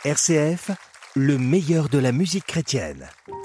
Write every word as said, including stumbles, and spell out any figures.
R C F, le meilleur de la musique chrétienne.